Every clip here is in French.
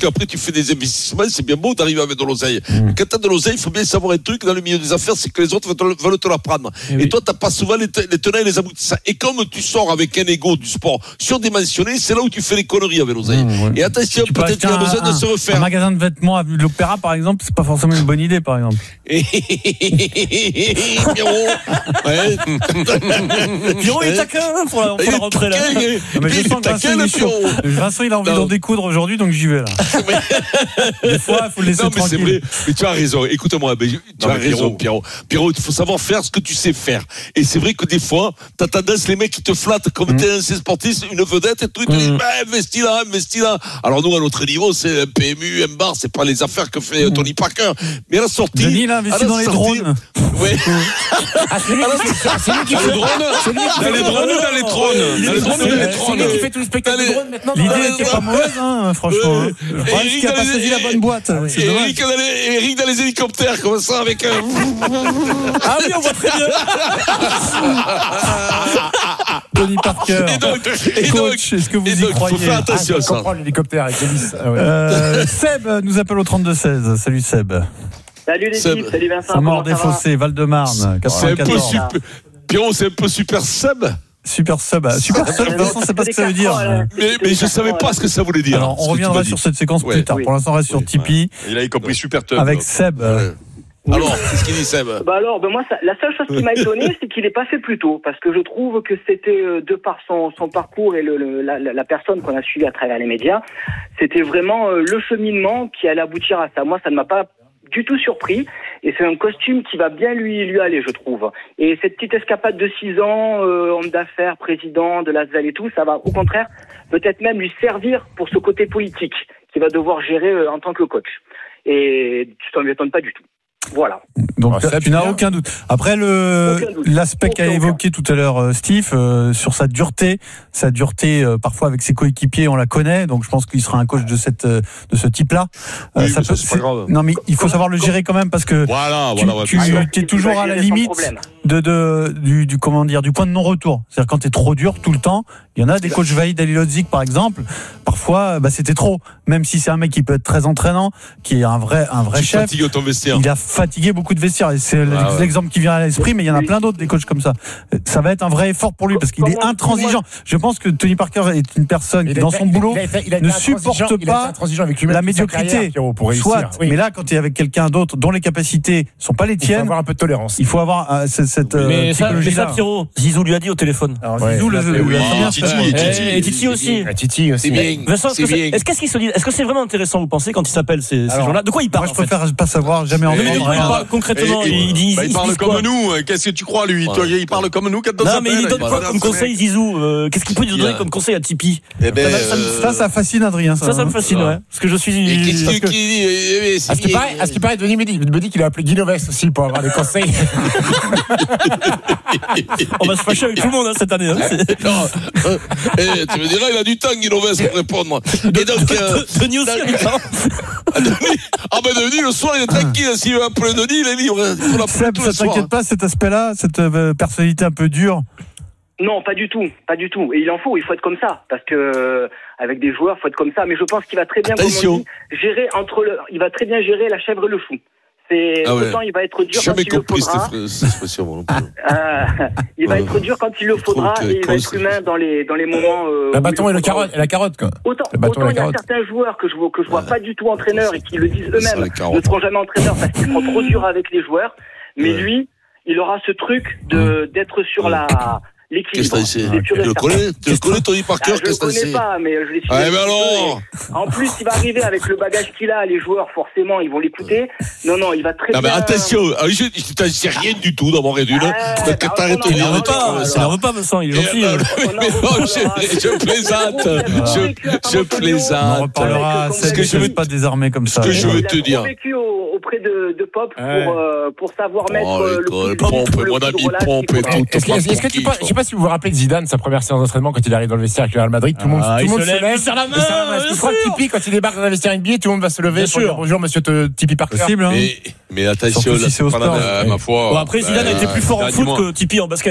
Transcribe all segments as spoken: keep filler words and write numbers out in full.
qu'après tu fais des investissements, c'est bien beau d'arriver avec de l'oseille. Mmh. Mais quand t'as de l'oseille, il faut bien savoir un truc dans le milieu des affaires, c'est que les autres veulent te, veulent te la prendre. Et, et oui. toi, t'as pas souvent les, t- les tenants et les aboutissants. Et comme tu sors avec un ego du sport surdimensionné, c'est là où tu fais les conneries avec l'oseille. Mmh, ouais. Et attention, tu peut-être qu'il y a besoin un, de se refaire. Un magasin de vêtements à l'Opéra, par exemple, c'est pas forcément une bonne idée, par exemple. Pierrot, ouais. Pierrot, il est taquin pour la, pour la rentrée là. Non, mais je sens que Vincent, il est chaud. Vincent, il a envie non. d'en découdre aujourd'hui, donc j'y vais là. Des fois, il faut le laisser non, mais tranquille. C'est vrai. Mais tu as raison. Écoute-moi, mais tu non, as mais raison, Pierrot. Pierrot, il faut savoir faire ce que tu sais faire. Et c'est vrai que des fois, t'as tendance, les mecs qui te flattent comme mmh. t'es un sportif, une vedette, et tout, ils te mmh. disent, bah, investis là, investis là. Alors nous, à notre niveau, c'est un P M U, un bar, c'est pas les affaires que fait mmh. Tony Parker. Mais à la sortie. Denis, il a investi dans les sortie, drones. Ouais. Ah, c'est lui qui fait, c'est lui qui fait le drone. Dans les drones ou dans les trônes? Dans les drones ou dans les trônes? C'est lui qui fait tout le spectacle de drone maintenant. L'idée était pas mauvaise, hein, franchement. Je crois qu'il a pas choisi la bonne boîte. Eric dans les, Eric dans les hélicoptères, comme ça, avec un. Ah oui, on voit très bien. Tony Parker. Et donc, et coach, donc, est-ce que vous y donc, croyez? Faut faire attention ah, à ça. Comprendre l'hélicoptère avec Alice. Ah ouais. euh, Seb nous appelle au trente-deux seize. Salut Seb. Salut l'équipe, salut Vincent. Saint-Maur-des-Fossés, Val-de-Marne, quatre-vingt-quatorze. C'est un peu super. Pierrot, c'est un peu super Seb. Super sub, super sub, Vincent, c'est pas ce que ça veut dire. Mais, mais je savais pas ce que ça voulait dire. Alors, on reviendra sur cette séquence ouais. plus tard. Oui. Pour l'instant, on reste sur Tipeee. Il a compris super tub. Avec Seb. Ouais. Oui. Alors, qu'est-ce qu'il dit Seb? Bah alors, bah moi, ça, la seule chose qui m'a étonné, c'est qu'il n'est pas fait plus tôt, parce que je trouve que c'était euh, de par son, son parcours et le, le, la, la personne qu'on a suivie à travers les médias, c'était vraiment euh, le cheminement qui allait aboutir à ça. Moi, ça ne m'a pas du tout surpris, et c'est un costume qui va bien lui lui aller, je trouve. Et cette petite escapade de six ans, euh, homme d'affaires, président de l'Asvel et tout, ça va au contraire peut-être même lui servir pour ce côté politique qu'il va devoir gérer euh, en tant que coach. Et ça ne m'étonne pas du tout. Voilà. Donc ah, tu n'as aucun doute. Après le doute. l'aspect aucun, qu'a évoqué aucun. tout à l'heure euh, Steve euh, sur sa dureté, sa dureté euh, parfois avec ses coéquipiers, on la connaît. Donc je pense qu'il sera un coach de cette euh, de ce type-là. Euh, oui, ça peut, ça, c'est pas grave. Non mais il faut savoir le gérer quand même parce que voilà, tu, voilà, ouais, tu, tu es toujours à la limite de de du, du comment dire du point de non-retour. C'est-à-dire quand tu es trop dur tout le temps. Il y en a des coachs Vahid Halilhodžić par exemple. Parfois, bah, c'était trop. Même si c'est un mec qui peut être très entraînant, qui est un vrai un vrai tu chef. Fatigué ton vestiaire. Il a fatigué beaucoup de vestiaires. Et c'est ah, l'exemple ouais. qui vient à l'esprit, mais il y en a plein d'autres des coachs comme ça. Ça va être un vrai effort pour lui parce qu'il est intransigeant. Je pense que Tony Parker est une personne qui, dans son boulot, ne supporte pas la médiocrité. Soit, oui. Mais là, quand tu es avec quelqu'un d'autre dont les capacités sont pas les tiennes, il faut avoir un peu de tolérance. Il faut avoir euh, cette, cette mais euh, ça, mais ça, Pierrot, Zizou lui a dit au téléphone. Alors, ouais, Zizou, le, le, oui, et Titi aussi. Titi aussi. Vincent, est-ce qu'est-ce qu'il se dit? Est-ce que c'est vraiment intéressant, vous pensez, quand il s'appelle ces gens-là? De quoi il parle? Moi, je préfère pas savoir, jamais en parle concrètement. Il dit, il parle comme nous. Qu'est-ce que tu crois, lui? Il parle comme nous. Non, mais il donne quoi comme conseil, Zizou? Qu'est-ce qu'il peut lui donner comme conseil à Tipeee? Ça, ça fascine Adrien. Ça, ça me fascine, ouais. Parce que je suis. Qu'est-ce qu'il dit? À ce qui paraît, à ce qui paraît, Denis me dit, me dit qu'il a appelé Guy Novès aussi pour avoir des conseils. On va se fâcher avec tout le monde hein, cette année. Hein, non, eh, tu me diras, il a du temps, Guy Novès, pour répondre. Et donc, euh, Denis aussi a du temps. Ah ben Denis, le soir, il est tranquille. S'il veut appeler Denis, il est libre. Seb, ça t'inquiète pas, cet aspect-là, cette euh, personnalité un peu dure? Non, pas du tout, pas du tout. Et il en faut, il faut être comme ça, parce que euh, avec des joueurs, il faut être comme ça. Mais je pense qu'il va très bien, comme on dit, gérer entre le, il va très bien gérer la chèvre et le fou. C'est ah ouais. Autant il va être dur quand il le faudra. euh, il va ouais. être dur quand il le faudra et il va être humain dans les dans les moments. Euh, le bâton et le carotte, la carotte quoi. Autant, le bâton autant et la il y a carotte. certains joueurs que je vois que je vois pas du tout entraîneurs et qui le disent eux-mêmes ne seront jamais entraîneurs parce qu'ils seront trop durs avec les joueurs. Mais ouais. lui, il aura ce truc de d'être sur la l'équilibre. Qu'est-ce que tu le connais? Tu le connais, Tony Parker? Je le connais pas, mais je l'ai suivi. Ah, mais alors en plus, il va arriver avec le bagage qu'il a. Les joueurs, forcément, ils vont l'écouter. Non, non, il va très non, bien. Mais attention, je ne t'en sais rien du tout dans mon réduit. Il n'en veut pas, il n'en veut pas, Vincent, il est gentil. Mais non, je plaisante. Je plaisante. On reparlera. C'est que je ne veux pas désarmer comme ça. Ce que je veux te dire. Il a vécu auprès de Pop pour savoir mettre le pompe, mon ami pompe et tout. Est-ce que tu je sais pas si vous vous rappelez de Zidane, sa première séance d'entraînement quand il arrive dans le vestiaire avec le Real Madrid, tout le monde, ah, tout il monde se, se lève, lève, il serre la main. Je crois que Tipeee, quand il débarque dans un vestiaire N B A, tout le monde va se lever pour dire bonjour monsieur Tipeee Parker. Possible, hein. Mais, mais attention, là, si c'est au sport. Euh, ma foi. Bon, après, Zidane bah, a été plus fort en foot que Tipeee en basket.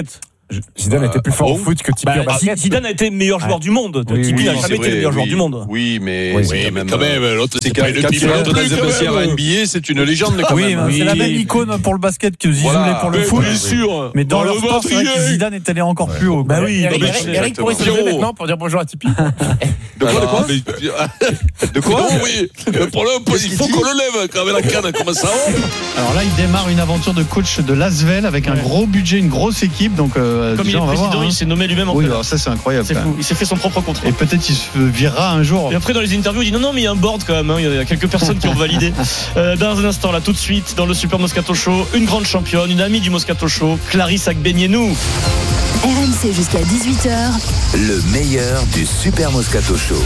Zidane était plus fort bon au foot que Tipeee Bah, en basket. Zidane a été meilleur joueur Ouais. du monde. Oui, Tipeee oui, n'a oui, jamais c'est été vrai, le meilleur joueur oui. du monde. Oui, mais, Oui, c'est mais quand même, quand même, l'autre, c'est c'est quand, pas le quand il pilote rentre dans de un vestiaire quand même. N B A, c'est une légende quand Oui, même. mais c'est la Oui. même icône pour le basket que Zizou Voilà. l'est pour le Mais foot. bien sûr. Mais dans Dans leur le sport, c'est vrai que Madrid. Zidane est allé encore plus haut. Bah quoi. oui, Eric, non, mais Eric, c'est- Eric pourrait se lever Pierrot. maintenant pour dire bonjour à Tipeee. De quoi, de quoi Ah, mais- De quoi Non, oui. Le problème, il faut qu'on le lève quand même la canne comme ça. Alors là, il démarre une aventure de coach de l'Asvel avec un gros budget, une grosse équipe. Donc, euh, Comme il déjà, est on va président, voir, hein. il s'est nommé lui-même en Oui, fait. alors ça, c'est incroyable. C'est quand fou. même. Il s'est fait son propre contrat. Et peut-être il se virera un jour. Et après, dans les interviews, il dit non, non, mais il y a un board quand même. hein. Il y a quelques personnes qui ont validé. Euh, dans un instant, là, tout de suite, dans le Super Moscato Show, une grande championne, une amie du Moscato Show, Clarisse Agbenienou. R M C jusqu'à dix-huit heures. Le meilleur du Super Moscato Show.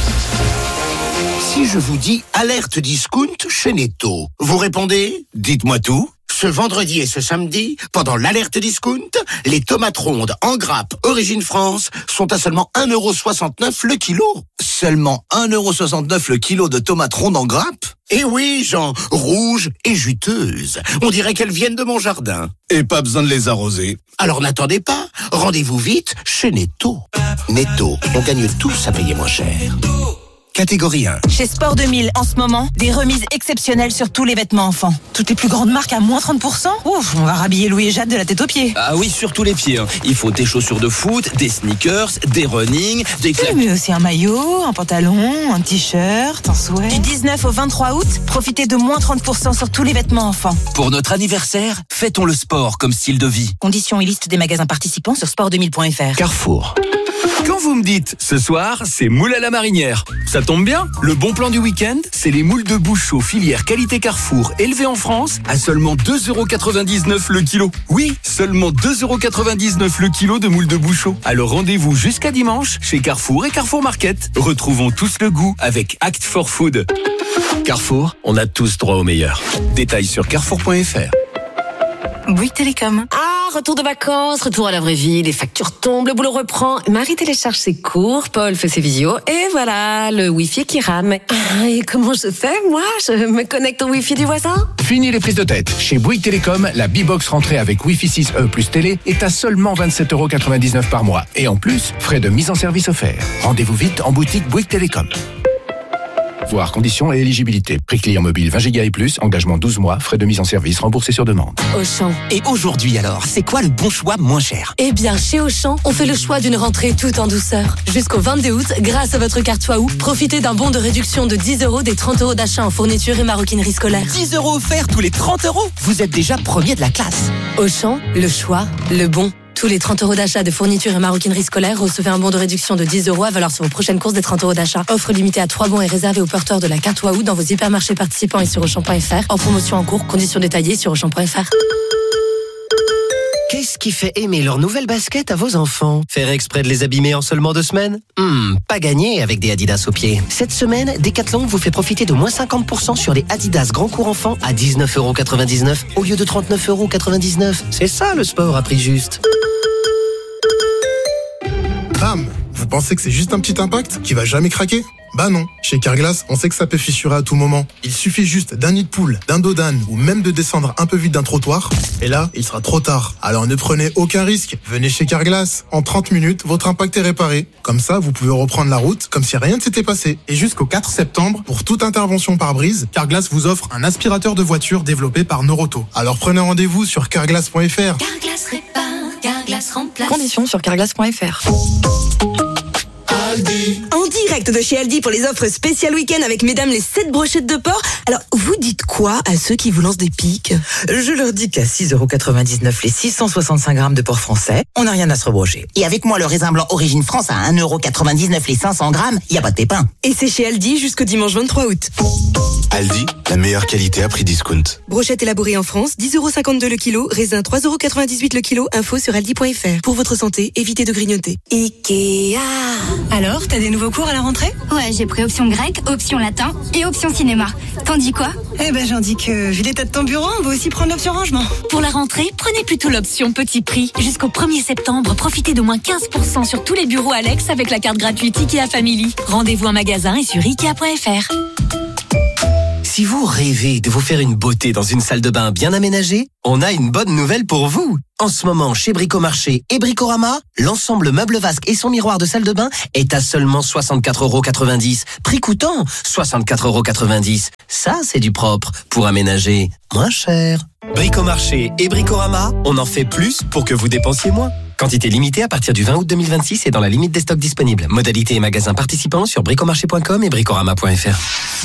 Si je vous dis alerte discount chez Netto, vous répondez? Dites-moi tout. Ce vendredi et ce samedi, pendant l'alerte discount, les tomates rondes en grappe Origine France sont à seulement un euro soixante-neuf le kilo. Seulement un euro soixante-neuf le kilo de tomates rondes en grappe? Et oui, Jean, rouges et juteuses. On dirait qu'elles viennent de mon jardin. Et pas besoin de les arroser. Alors n'attendez pas, rendez-vous vite chez Netto. Netto, on gagne tous à payer moins cher. Catégorie un. Chez Sport deux mille, en ce moment, des remises exceptionnelles sur tous les vêtements enfants. Toutes les plus grandes marques à moins trente pour cent. Ouf, on va rhabiller Louis et Jade de la tête aux pieds. Ah oui, surtout les pieds. hein. Il faut des chaussures de foot, des sneakers, des running, des Oui, claques. mais aussi un maillot, un pantalon, un t-shirt, un sweat. Du dix-neuf au vingt-trois août, profitez de moins trente pour cent sur tous les vêtements enfants. Pour notre anniversaire, fêtons le sport comme style de vie. Conditions et liste des magasins participants sur sport deux mille point f r. Carrefour. Quand vous me dites, ce soir, c'est moule à la marinière. Ça tombe bien, le bon plan du week-end, c'est les moules de Bouchot filière qualité Carrefour, élevées en France, à seulement deux euros quatre-vingt-dix-neuf le kilo. Oui, seulement deux euros quatre-vingt-dix-neuf le kilo de moules de Bouchot. Alors rendez-vous jusqu'à dimanche chez Carrefour et Carrefour Market. Retrouvons tous le goût avec Act for Food. Carrefour, on a tous droit au meilleur. Détails sur carrefour point f r. Bouygues Télécom. Ah, retour de vacances, retour à la vraie vie, les factures tombent, le boulot reprend. Marie télécharge ses cours, Paul fait ses visios, et voilà, le Wi-Fi qui rame. Ah, et comment je fais, moi? Je me connecte au Wi-Fi du voisin? Fini les prises de tête. Chez Bouygues Télécom, la B-Box rentrée avec Wi-Fi six E plus télé est à seulement vingt-sept euros quatre-vingt-dix-neuf par mois. Et en plus, frais de mise en service offerts. Rendez-vous vite en boutique Bouygues Télécom. Voir conditions et éligibilité. Prix client mobile vingt giga et plus, engagement douze mois, frais de mise en service remboursés sur demande. Auchan. Et aujourd'hui alors, c'est quoi le bon choix moins cher? Eh bien, chez Auchan, on fait le choix d'une rentrée tout en douceur. Jusqu'au vingt-deux août, grâce à votre carte Waouh, profitez d'un bon de réduction de dix euros des trente euros d'achat en fourniture et maroquinerie scolaire. dix euros offerts tous les trente euros? Vous êtes déjà premier de la classe. Auchan, le choix, le bon. Tous les trente euros d'achat de fourniture et maroquinerie scolaire, recevez un bon de réduction de dix euros à valeur sur vos prochaines courses des trente euros d'achat. Offre limitée à trois bons et réservée aux porteurs de la carte Waouh dans vos hypermarchés participants et sur auchan point f r. En promotion en cours, conditions détaillées sur auchan point f r. Qu'est-ce qui fait aimer leur nouvelle basket à vos enfants? Faire exprès de les abîmer en seulement deux semaines? Hmm, pas gagné avec des Adidas aux pieds. Cette semaine, Decathlon vous fait profiter de moins cinquante pour cent sur les Adidas Grand Cours Enfant à dix-neuf euros quatre-vingt-dix-neuf au lieu de trente-neuf euros quatre-vingt-dix-neuf. C'est ça le sport à prix juste. Bam! Vous pensez que c'est juste un petit impact qui va jamais craquer? Bah non. Chez Carglass, on sait que ça peut fissurer à tout moment. Il suffit juste d'un nid de poule, d'un dos d'âne ou même de descendre un peu vite d'un trottoir. Et là, il sera trop tard. Alors ne prenez aucun risque. Venez chez Carglass. En trente minutes, votre impact est réparé. Comme ça, vous pouvez reprendre la route comme si rien ne s'était passé. Et jusqu'au quatre septembre, pour toute intervention par brise, Carglass vous offre un aspirateur de voiture développé par Noroto. Alors prenez rendez-vous sur carglass point f r. Carglass répare, Carglass remplace. Conditions sur carglass point f r. En direct de chez Aldi pour les offres spéciales week-end avec mesdames les sept brochettes de porc. Alors, vous dites quoi à ceux qui vous lancent des piques? Je leur dis qu'à six euros quatre-vingt-dix-neuf les six cent soixante-cinq grammes de porc français, on n'a rien à se rebrocher. Et avec moi, le raisin blanc Origine France à un euro quatre-vingt-dix-neuf les cinq cents grammes, il n'y a pas de pépin. Et c'est chez Aldi jusqu'au dimanche vingt-trois août. Aldi, la meilleure qualité à prix discount. Brochette élaborée en France, dix euros cinquante-deux le kilo. Raisin trois euros quatre-vingt-dix-huit le kilo. Info sur aldi point f r. Pour votre santé, évitez de grignoter. Ikea. Alors, t'as des nouveaux cours à la rentrée? Ouais, j'ai pris option grec, option latin et option cinéma. T'en dis quoi? Eh ben, j'en dis que, vu l'état de ton bureau, on va aussi prendre l'option rangement. Pour la rentrée, prenez plutôt l'option petit prix. Jusqu'au premier septembre, profitez de moins quinze pour cent sur tous les bureaux Alex avec la carte gratuite Ikea Family. Rendez-vous en magasin et sur ikea point f r. Si vous rêvez de vous faire une beauté dans une salle de bain bien aménagée, on a une bonne nouvelle pour vous. En ce moment, chez Bricomarché et Bricorama, l'ensemble meuble vasque et son miroir de salle de bain est à seulement soixante-quatre euros quatre-vingt-dix. Prix coûtant soixante-quatre euros quatre-vingt-dix. Ça, c'est du propre pour aménager moins cher. Bricomarché et Bricorama, on en fait plus pour que vous dépensiez moins. Quantité limitée à partir du vingt août deux mille vingt-six et dans la limite des stocks disponibles. Modalités et magasins participants sur bricomarché point com et bricorama point f r.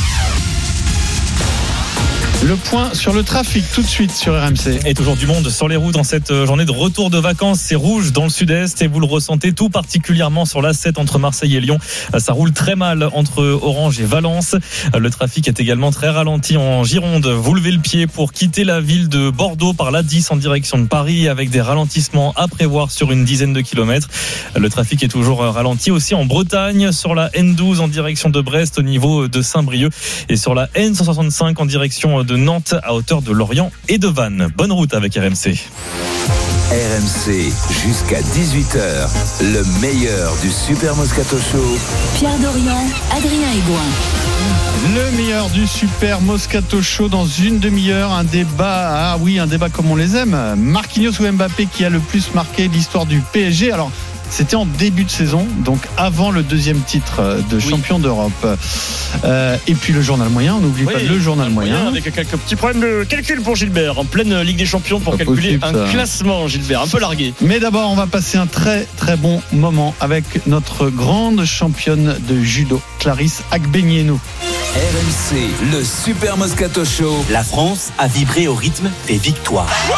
Le point sur le trafic tout de suite sur R M C. Et toujours du monde sur les routes en cette journée de retour de vacances. C'est rouge dans le sud-est et vous le ressentez tout particulièrement sur l'A sept entre Marseille et Lyon. Ça roule très mal entre Orange et Valence. Le trafic est également très ralenti en Gironde. Vous levez le pied pour quitter la ville de Bordeaux par l'A dix en direction de Paris avec des ralentissements à prévoir sur une dizaine de kilomètres. Le trafic est toujours ralenti aussi en Bretagne sur la N douze en direction de Brest au niveau de Saint-Brieuc et sur la N cent soixante-cinq en direction de de Nantes à hauteur de Lorient et de Vannes. Bonne route avec R M C. R M C jusqu'à dix-huit heures. Le meilleur du Super Moscato Show. Pierre Dorian, Adrien Aigouin. Le meilleur du Super Moscato Show dans une demi-heure. Un débat, ah oui, un débat comme on les aime. Marquinhos ou Mbappé qui a le plus marqué l'histoire du P S G. Alors, c'était en début de saison, donc avant le deuxième titre de champion oui. d'Europe. Euh, et puis le journal moyen, on n'oublie oui, pas le journal moyen. moyen. Avec quelques petits problèmes de calcul pour Gilbert, en pleine Ligue des Champions pour calculer possible, un ça. classement, Gilbert, un peu largué. Mais d'abord, on va passer un très très bon moment avec notre grande championne de judo, Clarisse Agbenienou. R M C, le Super Moscato Show. La France a vibré au rythme des victoires. Ouais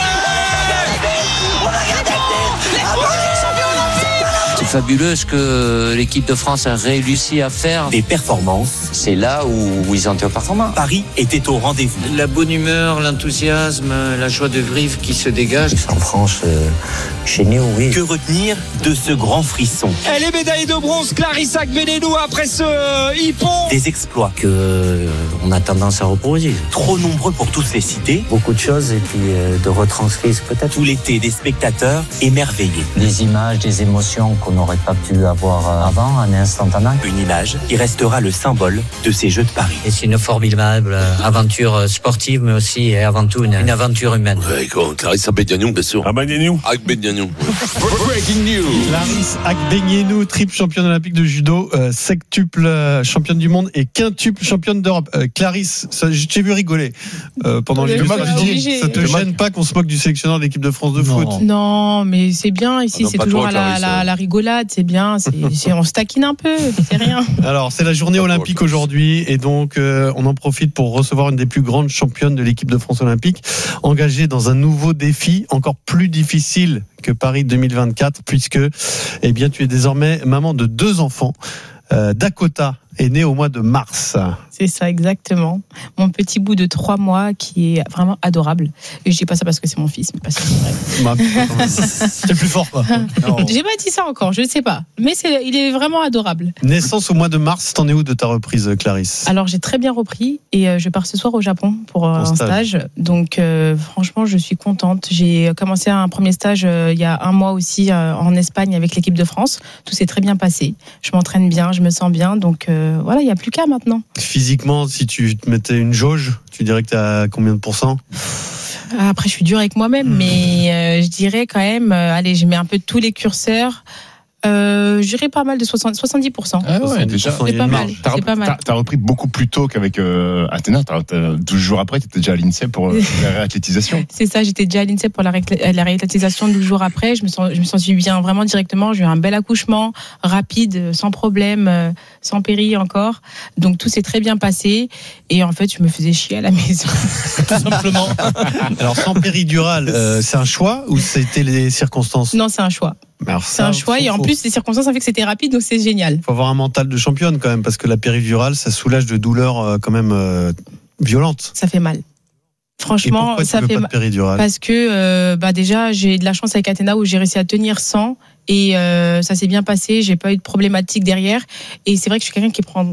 C'est fabuleux ce que l'équipe de France a réussi à faire. Des performances. C'est là où ils ont été performants. Paris était au rendez-vous. La bonne humeur, l'enthousiasme, la joie de vivre qui se dégage. En France, euh, chez nous, oui. Que retenir de ce grand frisson? Elle est médaillée de bronze, Clarisse Agbenienou après ce euh, hippon. Des exploits. Que euh, on a tendance à reproduire. Trop nombreux pour tous les citer. Beaucoup de choses et puis euh, de retranscrire peut-être. Tout l'été, des spectateurs émerveillés. Des images, des émotions qu'on n'aurait pas pu avoir avant, un instantané. Une image qui restera le symbole de ces Jeux de Paris. Et c'est une formidable aventure sportive, mais aussi et avant tout une, une aventure humaine. Ouais, quoi, Clarisse Agbenienou, bien sûr. Agbenienou. Agbenienou. Breaking news. Clarisse Agbenienou, triple championne olympique de judo, euh, sectuple euh, championne du monde et quintuple championne d'Europe. Euh, Clarisse, ça, j'ai vu rigoler euh, pendant les matchs. Ça te gêne pas qu'on se moque du sélectionneur de l'équipe de France de non. foot? Non, mais c'est bien ici, ah non, c'est toujours toi, à la, Clarisse, la, la rigolade, c'est bien, c'est, c'est, on se taquine un peu, c'est rien. Alors, c'est la journée olympique aujourd'hui et donc euh, on en profite pour recevoir une des plus grandes championnes de l'équipe de France olympique, engagée dans un nouveau défi encore plus difficile que Paris deux mille vingt-quatre, puisque eh bien, tu es désormais maman de deux enfants. Euh, Dakota est née au mois de mars. C'est ça, exactement. Mon petit bout de trois mois qui est vraiment adorable. Et je dis pas ça parce que c'est mon fils, mais parce que c'est vrai. C'est plus fort, quoi. J'ai pas dit ça encore, je ne sais pas. Mais c'est, il est vraiment adorable. Naissance au mois de mars, t'en es où de ta reprise, Clarisse? Alors, j'ai très bien repris et euh, je pars ce soir au Japon pour euh, un stage. stage. Donc, euh, franchement, je suis contente. J'ai commencé un premier stage euh, il y a un mois aussi euh, en Espagne avec l'équipe de France. Tout s'est très bien passé. Je m'entraîne bien, je me sens bien. Donc, euh, voilà, il n'y a plus qu'à maintenant. Physiquement, si tu te mettais une jauge, tu dirais que tu as combien de pourcents? Après, je suis dure avec moi-même, mmh. mais euh, je dirais quand même, euh, allez, je mets un peu tous les curseurs. Euh, je dirais pas mal de soixante, soixante-dix pour cent. Ah ouais, déjà, c'est pas mal. T'as, c'est pas mal. T'as, t'as repris beaucoup plus tôt qu'avec euh, Athéna. T'as, t'as, douze jours après, tu étais déjà à l'INSEP pour euh, la réathlétisation. C'est ça, j'étais déjà à l'INSEP pour la, ré- la réathlétisation douze jours après. Je me sens, je me sens bien vraiment directement. J'ai eu un bel accouchement, rapide, sans problème, euh, sans péril encore. Donc tout s'est très bien passé. Et en fait, je me faisais chier à la maison. Tout simplement. Alors sans péridurale, euh, c'est un choix ou c'était les circonstances? Non, c'est un choix. Alors c'est ça, un choix et en plus les circonstances ont fait que c'était rapide, donc c'est génial. Il faut avoir un mental de championne quand même, parce que la péridurale ça soulage de douleurs euh, quand même euh, violentes. Ça fait mal. Franchement, et ça tu veux fait pas de péridurale? Parce que euh, bah déjà j'ai de la chance avec Athéna où j'ai réussi à tenir sans et euh, ça s'est bien passé, j'ai pas eu de problématique derrière et c'est vrai que je suis quelqu'un qui prend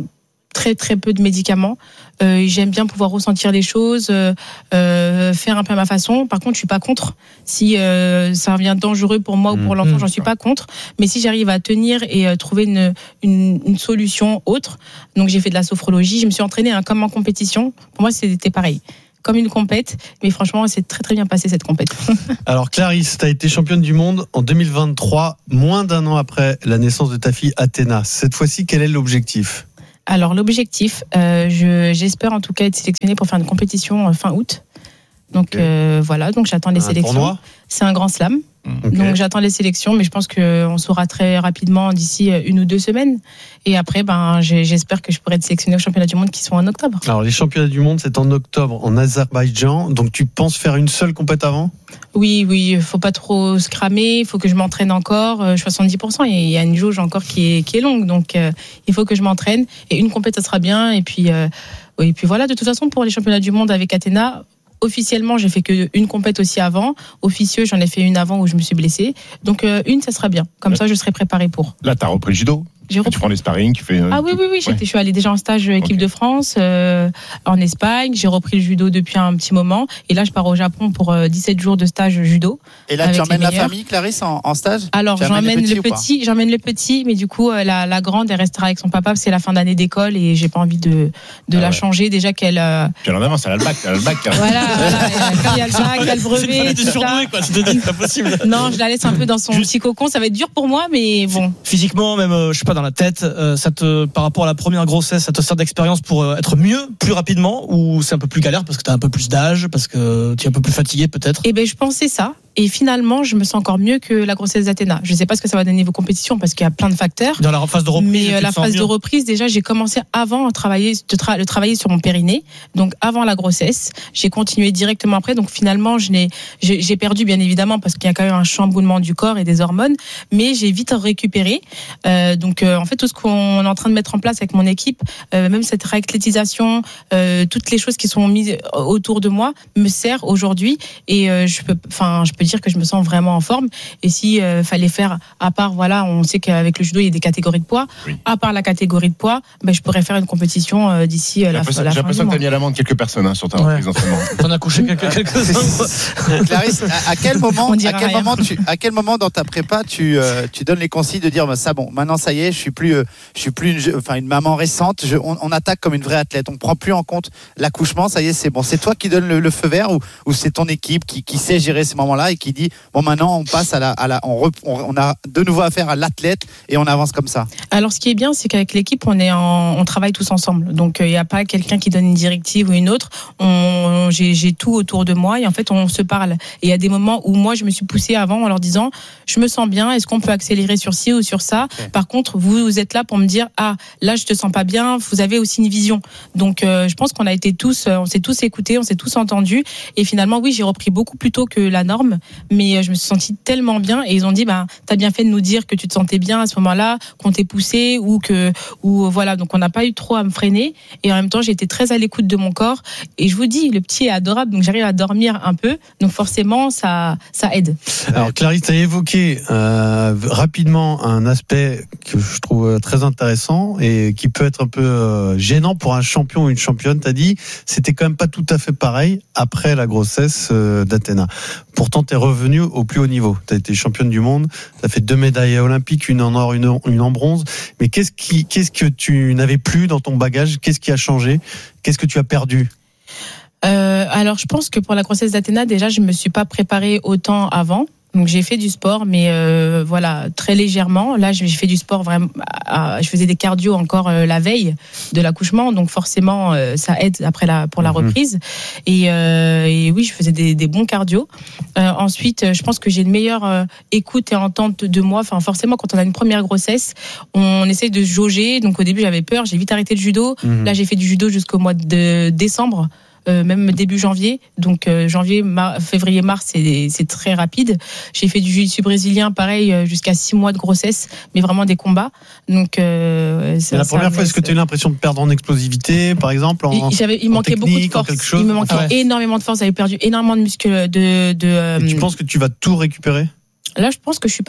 très très peu de médicaments. Euh, j'aime bien pouvoir ressentir les choses, euh, euh, faire un peu à ma façon. Par contre, je suis pas contre. Si euh, ça devient dangereux pour moi ou pour l'enfant, mmh. j'en suis pas contre. Mais si j'arrive à tenir et euh, trouver une, une, une solution autre, donc j'ai fait de la sophrologie, je me suis entraînée hein, comme en compétition. Pour moi, c'était pareil. Comme une compète, mais franchement, c'est très très bien passé cette compète. Alors Clarisse, tu as été championne du monde en deux mille vingt-trois, moins d'un an après la naissance de ta fille Athéna. Cette fois-ci, quel est l'objectif ? Alors l'objectif, euh, je, j'espère en tout cas être sélectionnée pour faire une compétition fin août. Donc okay. euh, voilà, donc j'attends les un sélections. Tournoi ? C'est un grand slam. Okay. Donc j'attends les sélections, mais je pense qu'on saura très rapidement d'ici une ou deux semaines. Et après, ben, j'espère que je pourrai être sélectionnée aux championnats du monde qui sont en octobre. Alors les championnats du monde, c'est en octobre en Azerbaïdjan. Donc tu penses faire une seule compète avant ? Oui, oui, il faut pas trop se cramer, il faut que je m'entraîne encore, soixante-dix pour cent, il y a une jauge encore qui est, qui est longue, donc euh, il faut que je m'entraîne, et une compète, ça sera bien, et puis, euh, et puis voilà, de toute façon, pour les championnats du monde avec Athéna, officiellement, j'ai fait qu'une compète aussi avant, officieux, j'en ai fait une avant où je me suis blessée, donc euh, une, ça sera bien, comme là, ça je serai préparée pour. Là, tu as repris le judo ? J'ai repris... Tu prends les sparring, tu fais. Euh, ah oui, oui, oui. Ouais. Je suis allée déjà en stage équipe okay. de France euh, en Espagne. J'ai repris le judo depuis un petit moment. Et là, je pars au Japon pour euh, dix-sept jours de stage judo. Et là, tu emmènes la famille, Clarisse, en, en stage ? Alors, j'emmène le petit, j'emmène le petit, mais du coup, euh, la, la grande, elle restera avec son papa. C'est la fin d'année d'école et j'ai pas envie de, de ah la ouais. changer. Déjà qu'elle. Euh... Puis en avance, elle a le bac. Elle a le bac. Voilà, quand il y a le bac, il y a le brevet. C'est surdoué, quoi. C'est pas possible. Non, je la laisse un peu dans son Juste... petit cocon. Ça va être dur pour moi, mais bon. Physiquement, même, euh, je sais pas, dans la tête. Euh, Ça te, par rapport à la première grossesse, ça te sert d'expérience pour être mieux, plus rapidement, ou c'est un peu plus galère parce que tu as un peu plus d'âge, parce que tu es un peu plus fatigué peut-être ? Eh ben, je pensais ça. Et finalement, je me sens encore mieux que la grossesse d'Athéna. Je ne sais pas ce que ça va donner vos compétitions parce qu'il y a plein de facteurs. Dans la phase de reprise, mais la phase mieux. de reprise, déjà, j'ai commencé avant à travailler, de tra- de travailler sur mon périnée. Donc, avant la grossesse, j'ai continué directement après. Donc, finalement, je n'ai, j'ai, j'ai perdu, bien évidemment, parce qu'il y a quand même un chamboulement du corps et des hormones. Mais j'ai vite récupéré. Euh, donc, euh, en fait, tout ce qu'on est en train de mettre en place avec mon équipe, euh, même cette réathlétisation, euh, toutes les choses qui sont mises autour de moi, me sert aujourd'hui. Et euh, je peux, enfin, je peux dire que je me sens vraiment en forme. Et si euh, fallait faire, à part, voilà, on sait qu'avec le judo il y a des catégories de poids. Oui. À part la catégorie de poids, ben je pourrais faire une compétition euh, d'ici euh, la, la fin. J'ai l'impression que tu as mis à l'amende quelques personnes hein, sur ta reprise en ce moment. T'en as couché quelques quelques-uns. Clarisse, à, à quel moment, à quel rien. moment, tu, à quel moment dans ta prépa tu euh, tu donnes les consignes de dire bah, ça bon, maintenant ça y est, je suis plus, euh, je suis plus une, enfin une maman récente. Je, on, on attaque comme une vraie athlète. On prend plus en compte l'accouchement. Ça y est, c'est bon. C'est toi qui donne le, le feu vert ou, ou c'est ton équipe qui, qui sait gérer ces moments-là et qui dit bon maintenant on passe à la, à la on, rep, on, on a de nouveau affaire à l'athlète et on avance comme ça. Alors ce qui est bien, c'est qu'avec l'équipe on est en, on travaille tous ensemble. Donc il euh, n'y a pas quelqu'un qui donne une directive ou une autre. On, j'ai, j'ai tout autour de moi et en fait on se parle. Et il y a des moments où moi je me suis poussée avant en leur disant je me sens bien. Est-ce qu'on peut accélérer sur ci ou sur ça? Okay. Par contre vous, vous êtes là pour me dire ah là je te sens pas bien. Vous avez aussi une vision. Donc euh, je pense qu'on a été tous, on s'est tous écoutés, on s'est tous entendus et finalement oui j'ai repris beaucoup plus tôt que la norme. Mais je me suis sentie tellement bien et ils ont dit bah t'as bien fait de nous dire que tu te sentais bien à ce moment-là, qu'on t'ait poussé ou que ou voilà donc on n'a pas eu trop à me freiner et en même temps j'ai été très à l'écoute de mon corps et je vous dis le petit est adorable donc j'arrive à dormir un peu donc forcément ça ça aide. Alors Clarisse tu as évoqué euh, rapidement un aspect que je trouve très intéressant et qui peut être un peu euh, gênant pour un champion ou une championne. T'as dit c'était quand même pas tout à fait pareil après la grossesse euh, d'Athéna. Pourtant t'es revenu au plus haut niveau. Tu as été championne du monde, tu as fait deux médailles olympiques, une en or, une, une en bronze. Mais qu'est-ce, qui, qu'est-ce que tu n'avais plus dans ton bagage? Qu'est-ce qui a changé? Qu'est-ce que tu as perdu? euh, Alors, je pense que pour la grossesse d'Athéna, déjà, je ne me suis pas préparée autant avant. Donc j'ai fait du sport, mais euh, voilà très légèrement. Là, j'ai fait du sport vraiment. À, je faisais des cardio encore euh, la veille de l'accouchement, donc forcément euh, ça aide après la pour la reprise. Et, euh, et oui, je faisais des, des bons cardio. Euh, ensuite, je pense que j'ai une meilleure euh, écoute et entente de moi. Enfin, forcément, quand on a une première grossesse, on essaye de se jauger. Donc au début, j'avais peur. J'ai vite arrêté le judo. Mmh. Là, j'ai fait du judo jusqu'au mois de décembre. Euh, même début janvier, donc euh, janvier, mar- février, mars, c'est, c'est très rapide. J'ai fait du jiu-jitsu brésilien, pareil, euh, jusqu'à six mois de grossesse, mais vraiment des combats. Donc, euh, ça, la première ça, fois, est-ce que tu as eu l'impression de perdre en explosivité, par exemple, en, il, j'avais, il en manquait technique, beaucoup de force. chose Il me manquait ah ouais. énormément de force. J'avais perdu énormément de muscles. De, de, euh, Et tu penses que tu vas tout récupérer? Là, je pense que je suis pas mal.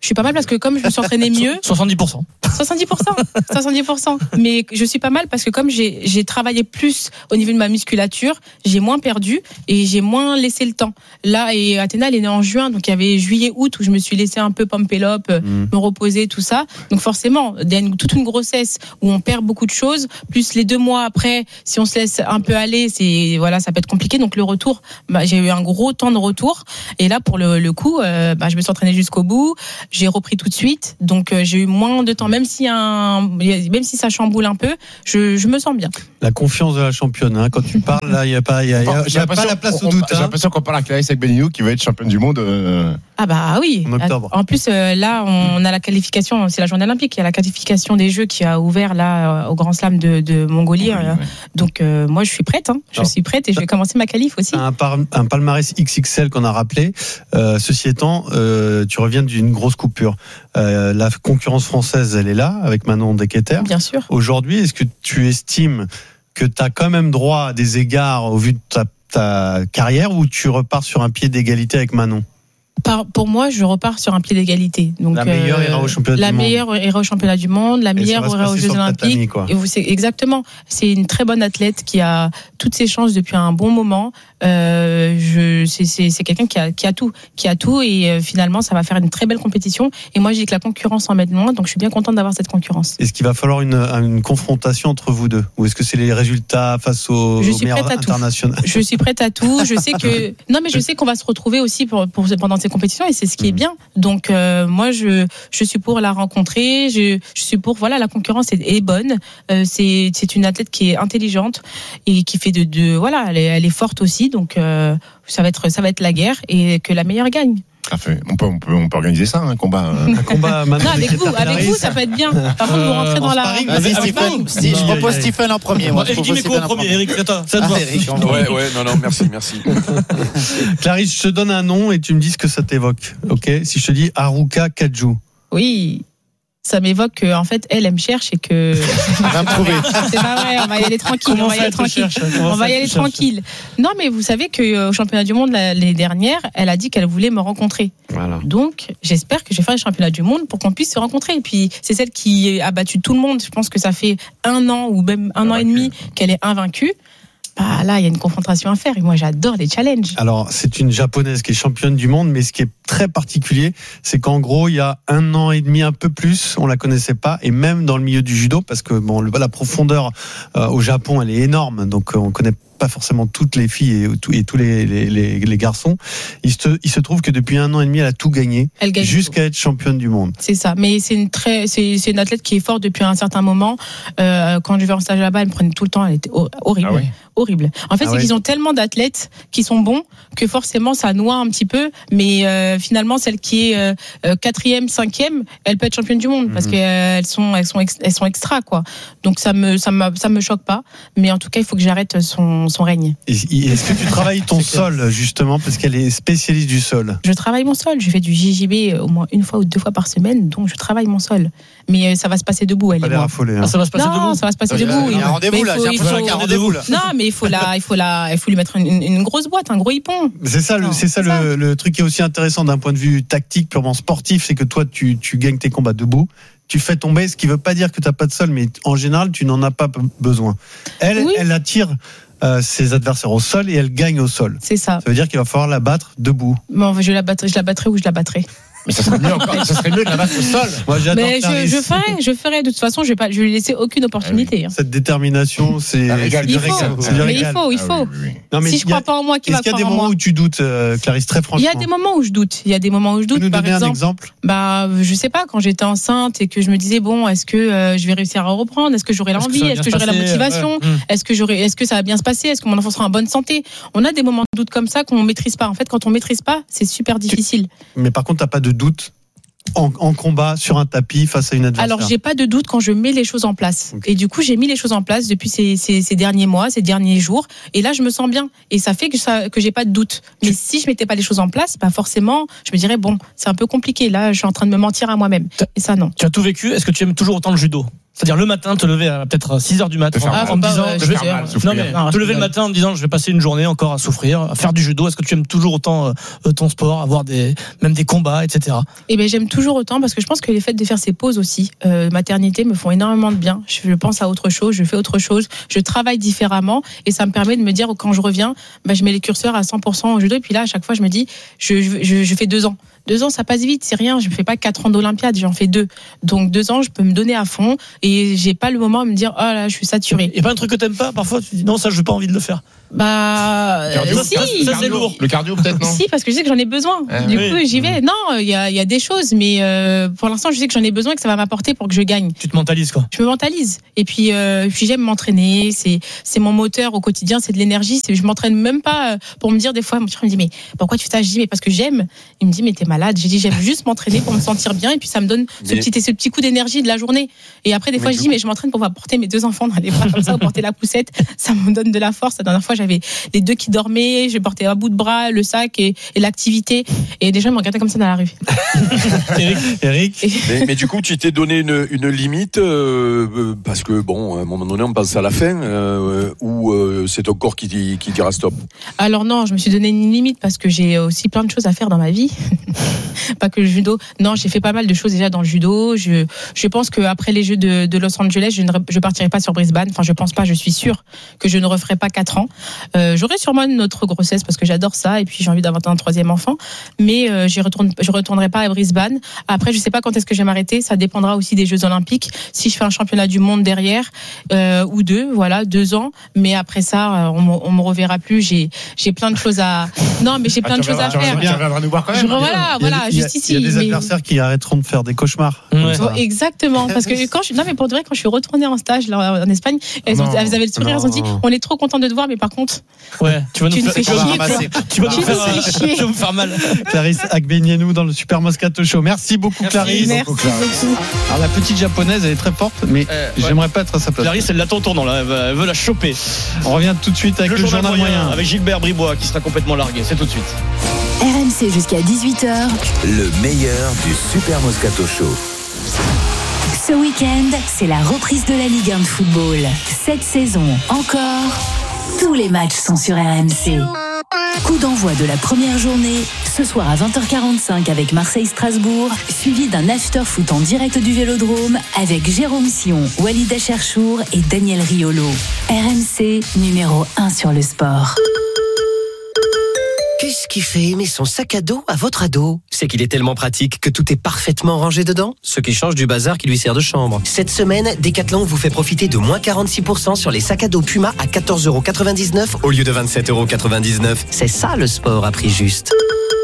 Je suis pas mal parce que comme je me suis entraînée mieux. soixante-dix pour cent. soixante-dix pour cent. soixante-dix pour cent. Mais je suis pas mal parce que comme j'ai, j'ai travaillé plus au niveau de ma musculature, j'ai moins perdu et j'ai moins laissé le temps. Là, et Athéna, elle est née en juin, donc il y avait juillet, août où je me suis laissé un peu pumper up, mmh. me reposer, tout ça. Donc forcément, il y a une, toute une grossesse où on perd beaucoup de choses, plus les deux mois après, si on se laisse un peu aller, c'est, voilà, ça peut être compliqué. Donc le retour, bah, j'ai eu un gros temps de retour. Et là, pour le, le coup, euh, bah, je me suis entraînée jusqu'au bout. J'ai repris tout de suite, donc euh, j'ai eu moins de temps, même si un, même si ça chamboule un peu, je, je me sens bien. La confiance de la championne, hein, quand tu parles, là, il n'y a pas, il y a, Bon, y a pas la place au doute. J'ai l'impression qu'on parle à Clarisse Agbenienou qui va être championne du monde. Euh... Ah bah oui. En octobre. En plus, euh, là, on a la qualification. C'est la journée olympique. Il y a la qualification des Jeux qui a ouvert là au Grand Slam de, de Mongolie. Oui, euh, oui. Donc euh, moi, je suis prête. Hein. Je Alors, suis prête et je vais commencer ma qualif aussi. Un, par, un palmarès X X L qu'on a rappelé. Euh, ceci étant, euh, tu reviens d'une grosse coupure. Euh, la concurrence française, elle est là avec Manon Deketer. Bien sûr. Aujourd'hui, est-ce que tu estimes que tu as quand même droit à des égards au vu de ta, ta carrière ou tu repars sur un pied d'égalité avec Manon? Par, pour moi, je repars sur un pied d'égalité. Donc, la meilleure euh, ira au championnat la du monde. La meilleure ira au championnat du monde, la et meilleure ira aux Jeux Olympiques. Et vous, c'est exactement. C'est une très bonne athlète qui a toutes ses chances depuis un bon moment. Euh, je, c'est, c'est, c'est quelqu'un qui a, qui a tout, qui a tout, et euh, finalement, ça va faire une très belle compétition. Et moi, je dis que la concurrence en met de loin, donc je suis bien contente d'avoir cette concurrence. Est-ce qu'il va falloir une, une confrontation entre vous deux, ou est-ce que c'est les résultats face aux, aux meilleurs internationaux? Je suis prête à tout. Je sais que non, mais je sais qu'on va se retrouver aussi pour, pour pendant ces compétitions, et c'est ce qui est bien. Donc euh, moi, je, je suis pour la rencontrer. Je, je suis pour, voilà, la concurrence est, est bonne. Euh, c'est, c'est une athlète qui est intelligente et qui fait de, de voilà, elle est, elle est forte aussi. Donc euh, ça va être, ça va être la guerre, et que la meilleure gagne. Parfait. On peut, on peut, on peut organiser ça, un combat. Un combat. Non, avec vous, avec vous, ça peut être bien. Par contre, vous rentrez dans la. Vas-y, Stephen. Si, je propose Stephen en premier. Moi, Eric Dimeco en premier. Eric, ça te va. Ouais, ouais, non, non, merci, merci. Clarisse, je te donne un nom et tu me dis ce que ça t'évoque. Ok? Si je te dis Haruka Kaju. Oui. Ça m'évoque que, en fait, elle, elle me cherche et que. On va me trouver. C'est pas vrai, on va y aller tranquille. Comment on va y aller tranquille. On va y aller tranquille. Non, mais vous savez qu'au championnat du monde l'année dernière, elle a dit qu'elle voulait me rencontrer. Voilà. Donc, j'espère que je vais faire le championnat du monde pour qu'on puisse se rencontrer. Et puis, c'est celle qui a battu tout le monde. Je pense que ça fait un an ou même un an et demi qu'elle est invaincue. Bah là, il y a une confrontation à faire, et moi j'adore les challenges. Alors, c'est une japonaise qui est championne du monde, mais ce qui est très particulier, c'est qu'en gros, il y a un an et demi, un peu plus, on la connaissait pas, et même dans le milieu du judo, parce que bon, la profondeur euh, au Japon, elle est énorme, donc euh, on connaît pas forcément toutes les filles et, et tous les, les, les, les garçons. Il se, il se trouve que depuis un an et demi, elle a tout gagné, jusqu'à être championne du monde. C'est ça, mais c'est une très, c'est, c'est une athlète qui est forte depuis un certain moment. Euh, quand je vais en stage là-bas, elle me prenait tout le temps, elle était horrible. Ah oui. Horrible. En fait, ah c'est ouais. qu'ils ont tellement d'athlètes qui sont bons que forcément ça noie un petit peu, mais euh, finalement celle qui est euh, quatrième, cinquième, elle peut être championne du monde, mmh. parce qu'elles sont, elles sont, ex, elles sont extra, quoi. Donc ça me, ça me, ça me choque pas, mais en tout cas il faut que j'arrête son, son règne. Et, est-ce que tu travailles ton sol justement, parce qu'elle est spécialiste du sol? Je travaille mon sol. Je fais du J J B au moins une fois ou deux fois par semaine, donc je travaille mon sol. Mais ça va se passer debout, elle et moi. Affolé, hein. Ah, ça va se passer non, debout. Ça va se passer il debout. Il y a un rendez-vous là. J'ai l'impression qu'il y a un rendez-vous là. Non, mais il faut la, il faut la, il faut lui mettre une, une grosse boîte, un gros hippon. C'est ça, le, c'est ça, ça. Le, le truc qui est aussi intéressant d'un point de vue tactique, purement sportif, c'est que toi, tu, tu gagnes tes combats debout. Tu fais tomber, ce qui veut pas dire que t'as pas de sol, mais en général, tu n'en as pas besoin. Elle, oui. elle attire euh, ses adversaires au sol et elle gagne au sol. C'est ça. Ça veut dire qu'il va falloir la battre debout. Bon, je la battrai, je la battrai ou je la battrai. Mais ça serait mieux encore, ça serait mieux de la battre au sol. Moi, j'adore. Mais je, je ferai, je ferai. De toute façon, je vais pas, je vais lui laisser aucune opportunité. Ah oui. Cette détermination, c'est. Régal, il faut, c'est mais il faut, il faut. Ah oui, oui, oui. Non, mais si je crois pas en moi, qui va croire en moi? Est-ce qu'il y a des moments où tu doutes, euh, Clarisse, très franchement? Il y a des moments où je doute. Il y a des moments où je doute. Tu peux nous par donner exemple, un exemple? Bah, je sais pas. Quand j'étais enceinte et que je me disais bon, est-ce que euh, je vais réussir à reprendre? Est-ce que j'aurai l'envie? Est-ce que j'aurai la motivation? Est-ce que j'aurai, est-ce que ça va bien se passer? Est-ce que mon enfant sera en bonne santé? On a des moments de doute comme ça qu'on maîtrise pas. En fait, quand on maîtrise pas, c'est super difficile. Mais par contre, t'as pas de doute? En, en combat, sur un tapis, face à une adversaire? Alors, j'ai pas de doute quand je mets les choses en place. Okay. Et du coup, j'ai mis les choses en place depuis ces, ces, ces derniers mois, ces derniers jours. Et là, je me sens bien. Et ça fait que, ça, que j'ai pas de doute. Mais tu... si je mettais pas les choses en place, bah forcément, je me dirais, bon, c'est un peu compliqué. Là, je suis en train de me mentir à moi-même. Et ça, non. Tu as tout vécu. Est-ce que tu aimes toujours autant le judo? C'est-à-dire le matin, te lever à peut-être six heures du matin ah, en me disant, ouais, je vais, mal, non mais non, te lever le matin en me disant, je vais passer une journée encore à souffrir, à faire du judo. Est-ce que tu aimes toujours autant euh, ton sport, avoir des, même des combats, et cetera. Eh ben j'aime toujours autant parce que je pense que les faits de faire ces pauses aussi, euh, maternité, me font énormément de bien. Je pense à autre chose, je fais autre chose, je travaille différemment et ça me permet de me dire quand je reviens, bah, je mets les curseurs à cent pour cent au judo et puis là à chaque fois je me dis, je, je, je fais deux ans. Deux ans, ça passe vite, c'est rien. Je ne fais pas quatre ans d'Olympiade, j'en fais deux. Donc deux ans, je peux me donner à fond et j'ai pas le moment de me dire, oh là, je suis saturée. Il y a pas un truc que t'aimes pas parfois, tu dis non, ça, je n'ai pas envie de le faire. Bah, cardio, si. Ça, ça c'est lourd. Le cardio, peut-être, non? Si, parce que je sais que j'en ai besoin. Ah, du oui. coup, j'y vais. Non, il y a, il y a des choses, mais euh, pour l'instant, je sais que j'en ai besoin et que ça va m'apporter pour que je gagne. Tu te mentalises, quoi. Je me mentalise. Et puis, euh, puis j'aime m'entraîner. C'est, c'est mon moteur au quotidien, c'est de l'énergie. C'est, je m'entraîne même pas pour me dire des fois, mon frère me dit, mais pourquoi tu fais ça? Je dis, mais parce que j'aime. Il me dit, mais t'es malade. J'ai dit, j'aime juste m'entraîner pour me sentir bien et puis ça me donne ce mais... petit, ce petit coup d'énergie de la journée. Et après, des fois, mais je dis, coup... mais je m'entraîne pour pouvoir porter mes deux enfants dans les bras comme ça, ou porter la poussette. Ça me donne de la force. La dernière fois, j'avais les deux qui dormaient, je portais à bout de bras le sac et, et l'activité. Et des gens me regardaient comme ça dans la rue. Eric, Eric. Et... Mais, mais du coup, tu t'es donné une, une limite euh, parce que bon, à un moment donné, on pense à la fin euh, ou euh, c'est ton corps qui, qui dira stop. Alors non, je me suis donné une limite parce que j'ai aussi plein de choses à faire dans ma vie. Pas que le judo. Non, j'ai fait pas mal de choses déjà dans le judo. Je, je pense qu'après les Jeux de, de Los Angeles, je ne je partirai pas sur Brisbane. Enfin, je pense pas, je suis sûre que je ne referai pas quatre ans. Euh, j'aurai sûrement une autre grossesse parce que j'adore ça et puis j'ai envie d'avoir un troisième enfant. Mais euh, je retourne, je retournerai pas à Brisbane. Après, je sais pas quand est-ce que je vais m'arrêter. Ça dépendra aussi des Jeux Olympiques. Si je fais un championnat du monde derrière euh, ou deux, voilà, deux ans. Mais après ça, on, on me reverra plus. J'ai, j'ai plein de choses à. Non, mais j'ai plein ah, de choses à faire. Tu reviendras nous voir quand même. Je, voilà, voilà, juste ici. Il y a des mais... adversaires qui arrêteront de faire des cauchemars. Ouais. Exactement, parce que quand je, non mais pour de vrai, quand je suis retournée en stage là, en Espagne, elles, ont, elles avaient le sourire, elles ont dit, on est trop content de te voir, mais par contre, ouais, tu vas nous tu faire, fais chier, tu vas nous faire, chier. Tu vas me faire mal. Clarisse Agbenienou dans le Super Moscato Show. Merci beaucoup, Clarisse. Merci beaucoup. Alors la petite japonaise, elle est très forte, mais euh, j'aimerais ouais. pas être à sa place. Clarisse, elle l'attend au tournant là, elle veut, elle veut la choper. On revient tout de suite avec le, le journal, journal moyen, moyen avec Gilbert Bribois qui sera complètement largué. C'est tout de suite. R M C jusqu'à dix-huit heures. Le meilleur du Super Moscato Show. Ce week-end, c'est la reprise de la Ligue un de football. Cette saison encore, tous les matchs sont sur R M C. Coup d'envoi de la première journée, ce soir à vingt heures quarante-cinq avec Marseille-Strasbourg, suivi d'un after-foot en direct du Vélodrome avec Jérôme Sion, Walid Acharchour et Daniel Riolo. R M C, numéro un sur le sport. Qu'est-ce qui fait aimer son sac à dos à votre ado? C'est qu'il est tellement pratique que tout est parfaitement rangé dedans, ce qui change du bazar qui lui sert de chambre. Cette semaine, Decathlon vous fait profiter de moins quarante-six pour cent sur les sacs à dos Puma à quatorze euros quatre-vingt-dix-neuf au lieu de vingt-sept euros quatre-vingt-dix-neuf. C'est ça le sport à prix juste.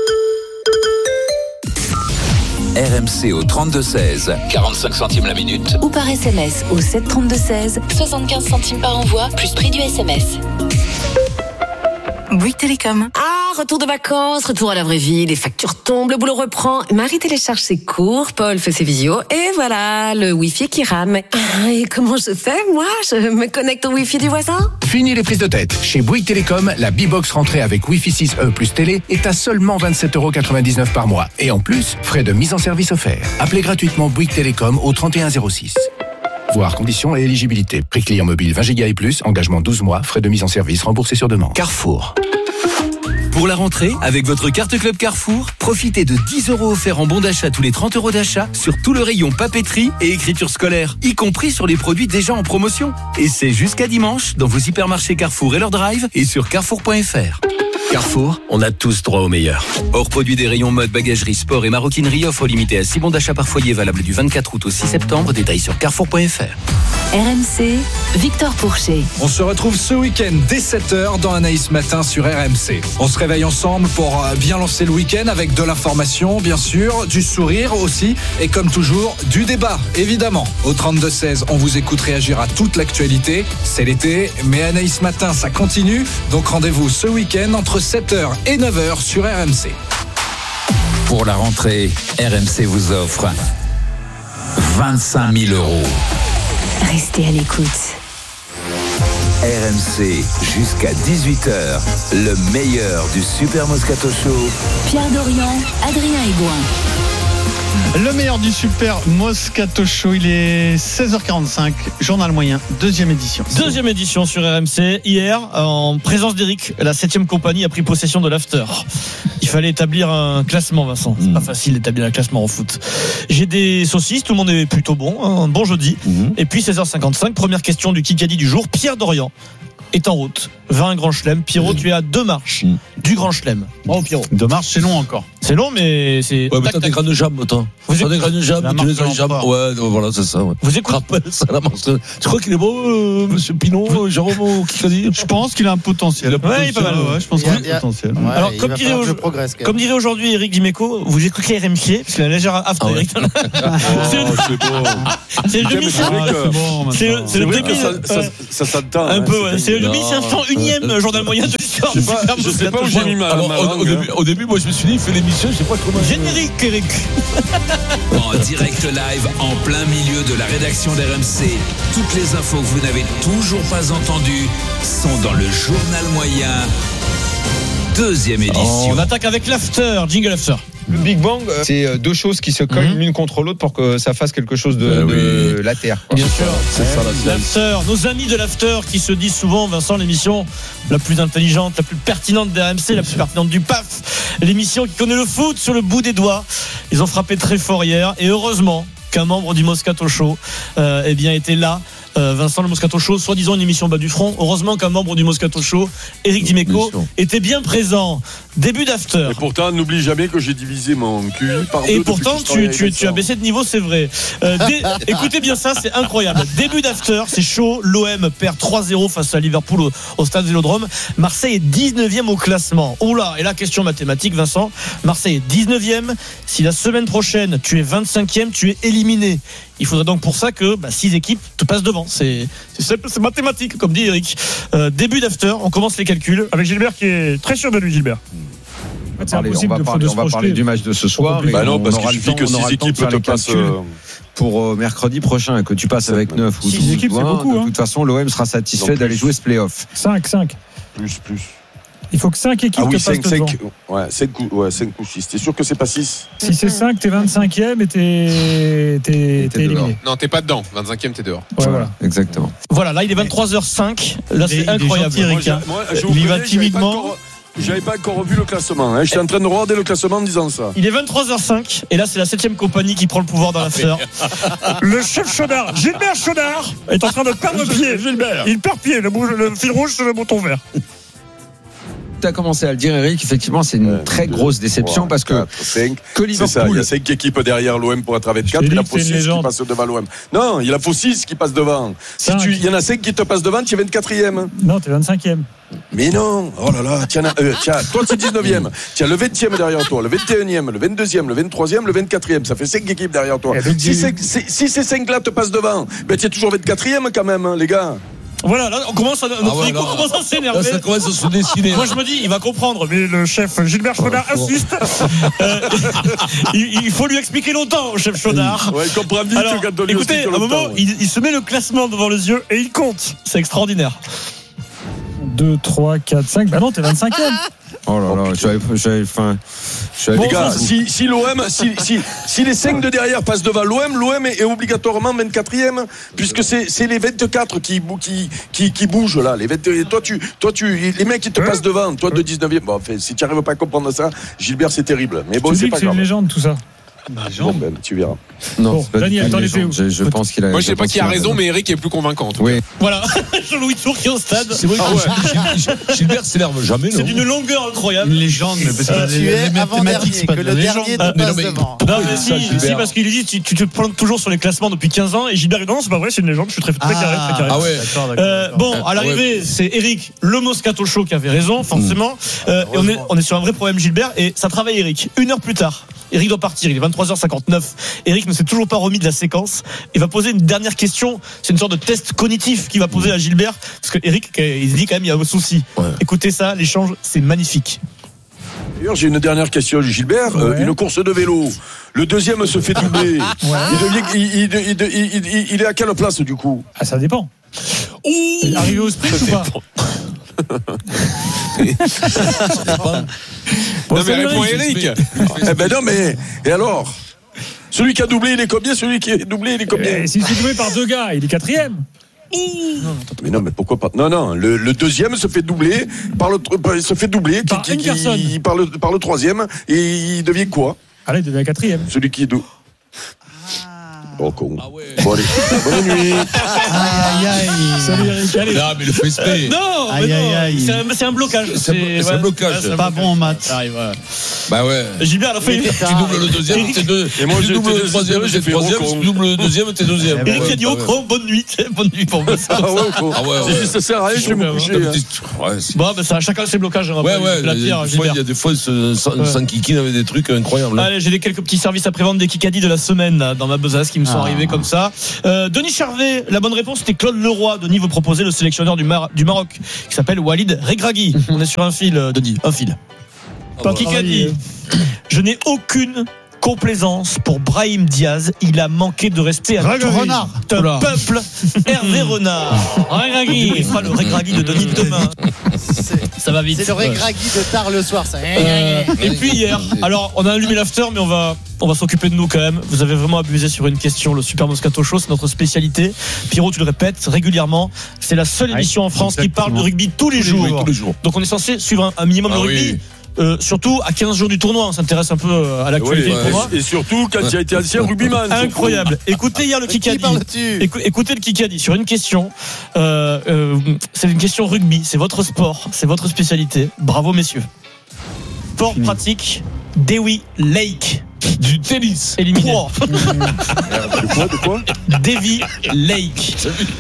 R M C au trente-deux seize, quarante-cinq centimes la minute. Ou par S M S au sept trente-deux seize, soixante-quinze centimes par envoi, plus prix du S M S. Bouygues Télécom. Ah, retour de vacances, retour à la vraie vie, les factures tombent, le boulot reprend. Marie télécharge ses cours, Paul fait ses visios, et voilà, le Wi-Fi qui rame. Ah, et comment je fais, moi? Je me connecte au Wi-Fi du voisin? Fini les prises de tête. Chez Bouygues Télécom, la B-Box rentrée avec Wi-Fi six E plus télé est à seulement vingt-sept euros quatre-vingt-dix-neuf par mois. Et en plus, frais de mise en service offerts. Appelez gratuitement Bouygues Télécom au trente et un zéro six. Voir conditions et éligibilité. Prix client mobile vingt gigas et plus, engagement douze mois, frais de mise en service remboursés sur demande. Carrefour. Pour la rentrée, avec votre carte Club Carrefour, profitez de dix euros offerts en bon d'achat tous les trente euros d'achat sur tout le rayon papeterie et écriture scolaire, y compris sur les produits déjà en promotion. Et c'est jusqu'à dimanche dans vos hypermarchés Carrefour et leur drive et sur carrefour point f r. Carrefour, on a tous droit au meilleur. Hors produit des rayons mode, bagagerie, sport et maroquinerie, offre limitée à six bons d'achat par foyer valable du vingt-quatre août au six septembre. Détails sur carrefour point f r. R M C, Victor Pourchet. On se retrouve ce week-end dès sept heures dans Anaïs Matin sur R M C. On se réveille ensemble pour bien lancer le week-end avec de l'information, bien sûr, du sourire aussi, et comme toujours, du débat, évidemment. Au trente-deux seize, on vous écoute réagir à toute l'actualité. C'est l'été, mais Anaïs Matin, ça continue. Donc rendez-vous ce week-end entre sept heures et neuf heures sur R M C. Pour la rentrée, R M C vous offre vingt-cinq mille euros. Restez à l'écoute. R M C jusqu'à dix-huit heures, le meilleur du Super Moscato Show. Pierre Dorian, Adrien Aigouin. Le meilleur du Super Moscato Show, il est seize heures quarante-cinq, journal moyen, deuxième édition. Deuxième édition sur R M C. Hier, en présence d'Eric, la septième compagnie a pris possession de l'after. Il fallait établir un classement, Vincent. C'est mmh. pas facile d'établir un classement en foot. J'ai des saucisses, tout le monde est plutôt bon. Un bon jeudi. Mmh. Et puis seize heures cinquante-cinq, première question du Kikadi du jour. Pierre Dorian est en route vers un grand chelem. Pierrot, mmh. tu es à deux marches mmh. du grand chelem. Bravo, Pierrot. Deux marches, c'est long encore. C'est long, mais c'est. Ouais, mais t'as des grandes jambes, toi. Vous t'as des grandes jambes, tu les as les jambes. Ouais, voilà, c'est ça. Ouais. Vous écoutez ça, la marche. Tu crois qu'il est beau, euh, monsieur Pinot, Jérôme, qui t'a dit? Je pense qu'il a un potentiel. Ouais, il est pas mal. Ouais, je pense qu'il a un potentiel. Ouais, alors, comme dirait, au... comme dirait aujourd'hui Eric Dimeco, vous écoutez R M C, parce qu'il a un léger after, ah ouais. Eric. C'est le demi C'est le demi Ça s'attend. Un peu, ouais. C'est le mille cinq cent unième journal moyen de l'histoire. Je sais pas où j'ai mis ma main. Au début, moi, je me suis dit, il fait l'émission, je sais pas comment. Générique, Eric. En direct live, en plein milieu de la rédaction d'R M C. Toutes les infos que vous n'avez toujours pas entendues sont dans le journal moyen. Deuxième édition. On attaque avec l'after, jingle after. Le Big Bang, c'est deux choses qui se cognent mmh. l'une contre l'autre pour que ça fasse quelque chose de, euh, de oui. la Terre. Bien sûr, c'est ça la l'after. Nos amis de l'after qui se disent souvent, Vincent, l'émission la plus intelligente, la plus pertinente d'R M C, la plus pertinente du P A F, l'émission qui connaît le foot sur le bout des doigts. Ils ont frappé très fort hier et heureusement qu'un membre du Moscato Show euh, eh bien, était là. Euh, Vincent, le Moscato Show, soi-disant une émission bas du front. Heureusement qu'un membre du Moscato Show, Eric Dimeco, était bien présent. Début d'after. Et pourtant, n'oublie jamais que j'ai divisé mon Q I par deux. Et pourtant, tu, tu, tu as baissé de niveau, c'est vrai. Euh, dé... Écoutez bien ça, c'est incroyable. Début d'after, c'est chaud. L'O M perd trois zéro face à Liverpool au, au stade Vélodrome. Marseille est dix-neuvième au classement. Oh là, et la question mathématique, Vincent. Marseille est dix-neuvième. Si la semaine prochaine, tu es vingt-cinquième, tu es éliminé. Il faudrait donc pour ça que bah, six équipes te passent devant. C'est, c'est simple, c'est mathématique, comme dit Eric. Euh, début d'after, on commence les calculs avec Gilbert qui est très sûr de lui, Gilbert. On va parler, on va parler, on va parler du match de ce soir. Bah non, parce qu'il suffit que six équipes te passent pour euh, mercredi prochain, que tu passes avec neuf ou douze équipes, c'est beaucoup. De toute façon, l'O M sera satisfait d'aller jouer ce play-off. cinq, cinq. Plus, plus. Il faut que cinq équipes ah oui, te passent devant. cinq, ouais, cinq ou, ouais, cinq ou six. T'es sûr que c'est pas six? Si c'est cinq, t'es vingt-cinquième et t'es, t'es, t'es éliminé. Non, t'es pas dedans. vingt-cinquième, t'es dehors. Ouais, voilà. Exactement. Voilà, là, il est vingt-trois heures cinq. Là, c'est il incroyable. Gentil, Eric, hein. Moi, moi, il y va timidement. J'avais pas encore revu le classement. Hein. J'étais en train de regarder le classement en disant ça. Il est vingt-trois heures cinq et là c'est la septième compagnie qui prend le pouvoir dans l'after. Le chef Chaudard, Gilbert Chaudard, est en train de perdre pied. Gilbert. Il perd pied. Le, le fil rouge sur le bouton vert. Tu as commencé à le dire, Eric, effectivement, c'est une très grosse déception parce que, cinq, que Liverpool. C'est ça, il y a cinq équipes derrière l'O M pour être avec quatre, il y en a faut six qui passent devant l'O M. Non, il en faut six qui passent devant. Si tu, il y en a cinq qui te passent devant, tu es vingt-quatrième. Non, tu es vingt-cinquième. Mais non, oh là là, tiens, euh, tiens toi tu es dix-neuvième, tiens le vingtième derrière toi, le vingt et unième, le vingt-deuxième, le vingt-troisième, le vingt-quatrième, ça fait cinq équipes derrière toi. Si, c'est, c'est, si ces cinq là te passent devant, ben tu es toujours vingt-quatrième quand même, hein, les gars. Voilà, là on commence à, notre ah ouais, écho commence à s'énerver. Là, ça commence à se dessiner. Moi je me dis, il va comprendre, mais le chef Gilbert Chaudard oh, insiste. euh, il, il faut lui expliquer longtemps au chef Chaudard. Ouais, il comprend vite. Alors, quand on lui écoutez, à un moment, il, il se met le classement devant les yeux et il compte. C'est extraordinaire. deux, trois, quatre, cinq. Bah non, t'es vingt-cinquième. Oh là là, j'avais, j'avais faim. Bon, les gars, si, si l'O M, si, si, si les cinq de derrière passent devant l'O M, l'O M est, est obligatoirement vingt-quatrième, puisque c'est, c'est les vingt-quatre qui, qui, qui, qui bougent là. Les vingt, toi, tu, toi, tu, les mecs qui te passent devant, toi de dix-neuvième. Bon, enfin, si tu n'arrives pas à comprendre ça, Gilbert, c'est terrible. Mais bon, tu c'est dis pas que c'est grave. une légende tout ça. Bon, ben, tu verras. Non, bon, c'est Daniel, t'en étais où? Je, je pense qu'il a. Moi, je sais pas qui a raison, mais Eric est plus convaincant. Oui. Voilà. Jean-Louis Tour qui est au stade. C'est vrai que ah ouais. Gilbert s'énerve jamais. C'est d'une longueur incroyable. Une légende, mais parce que tu es avant-dernier, que le dernier te passe devant. Non, mais si, si, parce qu'il dit, tu, tu te plantes toujours sur les classements depuis quinze ans, et Gilbert, non, c'est pas vrai, c'est une légende, je suis très, très carré, très carré. Ah ouais. D'accord, d'accord, euh, bon, à l'arrivée, c'est Eric, le Moscato Show qui avait raison, forcément. Mmh. Euh, et on est, on est sur un vrai problème, Gilbert, et ça travaille Eric. Une heure plus tard. Eric doit partir, il est vingt-trois heures cinquante-neuf. Eric ne s'est toujours pas remis de la séquence et va poser une dernière question. C'est une sorte de test cognitif qu'il va poser à Gilbert, parce que Eric, il dit quand même il y a un souci. Ouais. Écoutez ça, l'échange, c'est magnifique. D'ailleurs, j'ai une dernière question, Gilbert. Ouais. Euh, une course de vélo. Le deuxième se fait doubler. Ouais. Il, devient, il, il, il, il, il, il est à quelle place du coup? Ah, ça dépend. Ouh, arrivé au sprint ou pas? Bon, non mais réponds Eric. Eh ben non mais et alors? Celui qui a doublé, il est combien? Celui qui est doublé, il est combien? Si c'est doublé par deux gars, il est quatrième. Non, mais non, mais pourquoi pas? Non, non, le, le deuxième se fait doubler par le, par, se fait doubler par, qui, qui, qui, par, le, par le troisième et il devient quoi? Ah là, il devient quatrième. Celui qui est double. Oh con. Ah ouais. Bon allez, bonne nuit. Aïe aïe aïe. Salut Eric, allez. Non, mais le fait exprès. Non, aïe, mais non. aïe, aïe. C'est, un, c'est un blocage. C'est, c'est, c'est un blocage. C'est pas bon en maths. Ça arrive, ouais. Bah ouais. J'ai bien à la fin. Tu doubles le deuxième, t'es deux. Et moi, tu doubles le troisième, t'es troisième. Tu doubles le deuxième, t'es deuxième. Eric a dit au con, bonne nuit. Bonne nuit pour moi. Ah ouais, con. Ah ouais, ouais. Ça sert à rien, je vais me coucher. Bon, ben ça, chacun ses blocages. Ouais, ouais. Il y a des fois, sans kikine avec des trucs incroyables. Allez, j'ai quelques petits services après-vente des Kikadi de la semaine dans ma besace qui me sont arrivés comme ça. Denis Charvet, la bonne réponse c'était Claude Leroy. Denis veut proposer le sélectionneur du, Mar- du Maroc qui s'appelle Walid Regragui. On est sur un fil, Denis, un fil. Pas Kikadi. Je n'ai aucune complaisance pour Brahim Diaz. Il a manqué de rester à tout Renard. un peuple. Hervé Renard. Regragui. Il fera le Regragui de Denis demain. Ça va vite. C'est le Regragui de tard le soir, ça. Euh, et puis hier, alors on a allumé l'after, mais on va, on va s'occuper de nous quand même. Vous avez vraiment abusé sur une question. Le Super Moscato Show, c'est notre spécialité. Pierrot, tu le répètes régulièrement. C'est la seule émission en France qui parle de rugby tous les jours. Oui, tous les jours. Donc on est censé suivre un, un minimum ah de rugby. Oui. Euh, surtout à quinze jours du tournoi, on s'intéresse un peu à l'actualité oui, pour moi. Et surtout quand tu as été ancien rugbyman. Incroyable. Écoutez hier le Kikadi. Écou- écoutez le Kikadi sur une question. Euh, euh, c'est une question rugby. C'est votre sport, c'est votre spécialité. Bravo messieurs. Sport pratique. Dewey Lake. Du tennis. Éliminé. Oh. De quoi, de quoi? Davy Lake.